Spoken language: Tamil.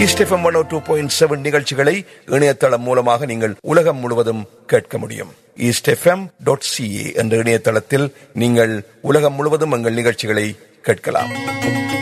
ஈஸ்ட் எஃப்எம் 102.7 நிகழ்ச்சிகளை இணையதளம் மூலமாக நீங்கள் உலகம் முழுவதும் கேட்க முடியும். eastfm.ca என்ற இணையதளத்தில் நீங்கள் உலகம் முழுவதும் எங்கள் நிகழ்ச்சிகளை கேட்கலாம்.